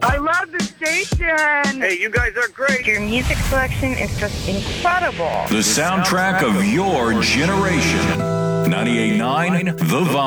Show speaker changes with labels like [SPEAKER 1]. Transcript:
[SPEAKER 1] I love the station.
[SPEAKER 2] Hey, you guys are great.
[SPEAKER 1] Your music selection is just incredible.
[SPEAKER 3] The soundtrack of your generation. 98.9 The Vibe.